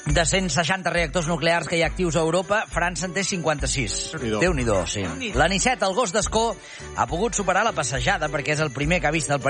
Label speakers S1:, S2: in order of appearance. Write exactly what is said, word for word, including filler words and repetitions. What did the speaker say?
S1: De cent seixanta reactors nuclears que hi ha actius a Europa, França en té cinquanta-sis.
S2: Déu-n'hi-do.
S1: Déu-n'hi-do, sí. L'Anicet, el gos d'escó, ha pogut superar la passejada perquè és el primer que ha vist el perill